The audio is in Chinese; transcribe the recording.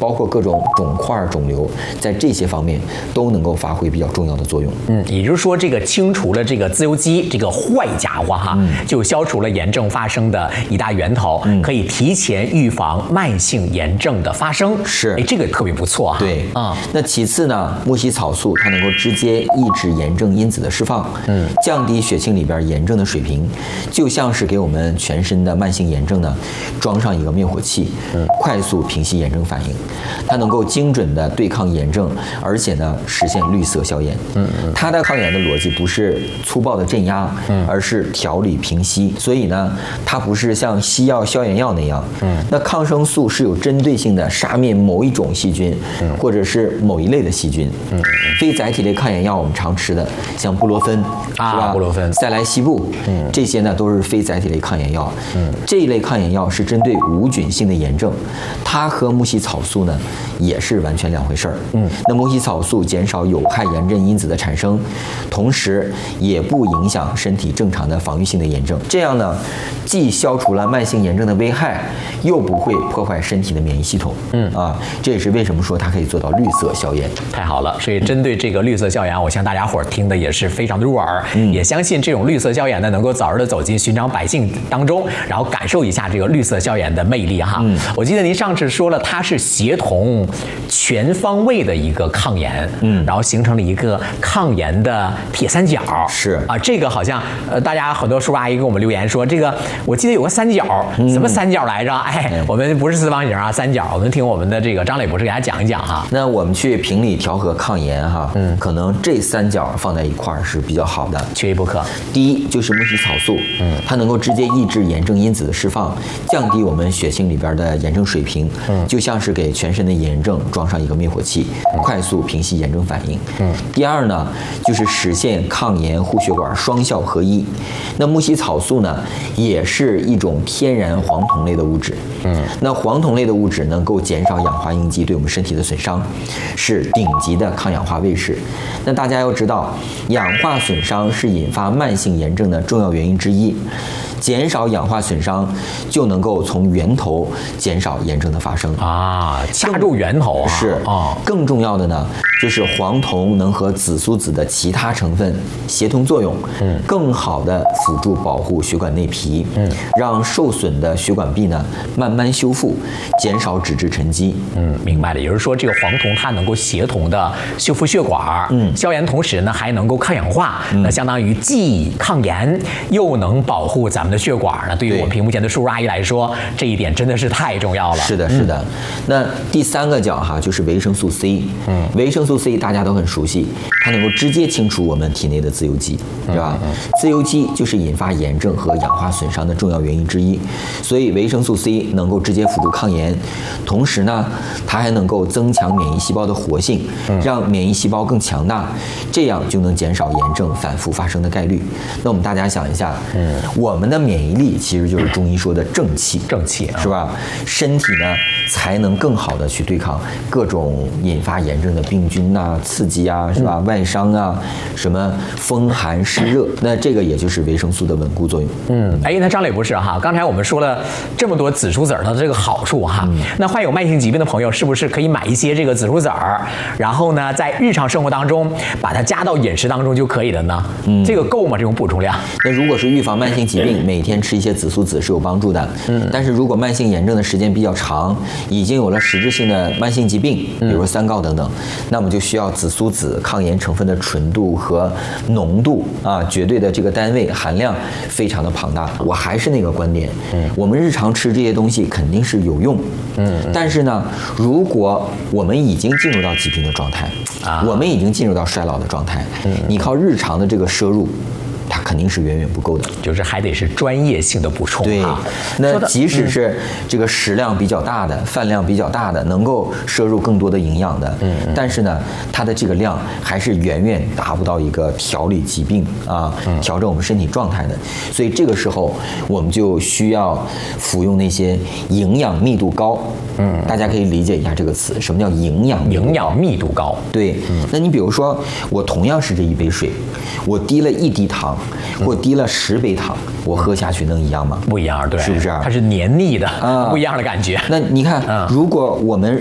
包括各种肿块、肿瘤，在这些方面都能够发挥比较重要的作用。 也就是说，这个清除了这个自由基这个坏家伙哈，就消除了炎症发生的一大源头，可以提前预防慢性炎症的发生。 是， 这个特别不错哈。 对那其次呢，木犀草素它能够直接抑制炎症因子的释放，降低血清里边炎症的水平，就像是给我们全身的慢性炎症呢装上一个灭火器，快速平息炎症反应。它能够精准的对抗炎症，而且呢实现绿色消炎。它的抗炎的逻辑不是粗暴的镇压，而是调理平息。所以呢，它不是像西药消炎药那样，那抗生素是有针对性的杀灭某一种细菌，或者是某一类的细菌。非载体类抗炎药我们常吃的，像布洛芬，是吧？ 布洛芬、 塞来西布，这些呢都是非载体类抗炎药。这一类抗炎药是针对无菌性的炎症，它和木犀草素呢也是完全两回事儿。那木犀草素减少有害炎症因子的产生，同时也不影响身体正常的防御性的炎症。这样呢，既消除了慢性炎症的危害，又不会破坏身体的免疫系统。这也是为什么说它可以做到绿色消炎。 太好了，所以针对这个绿色消炎，我相信大家伙儿听的也是非常的入耳，也相信这种绿色消炎呢，能够早日的走进寻常百姓当中，然后感受一下这个绿色消炎的魅力哈。我记得您上次说了，它是协同全方位的一个抗炎，然后形成了一个抗炎的铁三角。 是这个好像大家很多叔叔阿姨给我们留言说，这个我记得有个三角，什么三角来着？我们不是四方形啊，三角。我们听我们的这个张磊博士给大家讲一讲哈。 那我们去评理调和抗炎哈，可能这三角放在一块儿是比较好的， 缺一不可。 第一就是木犀草素，它能够直接抑制炎症因子的释放，降低我们血清里边的炎症水平，就像是给全身的炎症装上一个灭火器，快速平息炎症反应。第二呢，就是实现抗炎护血管双效合一。那木犀草素呢，也是一种天然黄酮类的物质。那黄酮类的物质能够减少氧化应激对我们身体的损伤，是顶级的抗氧化卫士。那大家要知道，氧化损伤是引发慢性炎症的重要原因之一。减少氧化损伤，就能够从源头减少炎症的发生掐住源头是更重要的呢，就是黄酮能和紫苏子的其他成分协同作用，更好的辅助保护血管内皮，让受损的血管壁呢慢慢修复，减少脂质沉积。 明白了。也就是说，这个黄酮它能够协同的修复血管，消炎，同时呢还能够抗氧化，那相当于既抗炎又能保护咱们的血管呢。对于我们屏幕前的叔叔阿姨来说，这一点真的是太重要了。 是的，是的。那第三个角哈，就是维生素 C。维生素 C 大家都很熟悉，它能够直接清除我们体内的自由基，是吧？自由基就是引发炎症和氧化损伤的重要原因之一，所以维生素 C 能够直接辅助抗炎，同时呢，它还能够增强免疫细胞的活性，让免疫细胞更强大，这样就能减少炎症反复发生的概率。那我们大家想一下，我们的免疫力其实就是中医说的正气，是吧？身体呢才能更好的去对抗各种引发炎症的病菌啊、刺激啊，是吧？外伤啊，什么风寒湿热，那这个也就是维生素的稳固作用。 那张磊博士哈，刚才我们说了这么多紫苏籽儿的这个好处哈，那患有慢性疾病的朋友是不是可以买一些这个紫苏籽儿，然后呢，在日常生活当中把它加到饮食当中就可以了呢？这个够吗？这种补充量？ 那如果是预防慢性疾病，每天吃一些紫苏籽是有帮助的。但是如果慢性炎症的时间比较长，已经有了实质性的慢性疾病，比如说三高等等，那么就需要紫苏籽抗炎成分的纯度和浓度绝对的这个单位含量非常的庞大。我还是那个观点，我们日常吃这些东西肯定是有用，但是呢，如果我们已经进入到疾病的状态，我们已经进入到衰老的状态，你靠日常的这个摄入，它肯定是远远不够的， 就是还得是专业性的补充。 对，那即使是这个食量比较大的、饭量比较大的，能够摄入更多的营养的，但是呢，它的这个量还是远远达不到一个调理疾病调整我们身体状态的。所以这个时候，我们就需要服用那些营养密度高。大家可以理解一下这个词，什么叫营养密度高？ 对，那你比如说，我同样是这一杯水，我滴了1滴糖，或滴了10杯糖，我喝下去能一样吗？ 不一样，对， 是不是？ 它是黏腻的，不一样的感觉。 那你看，如果我们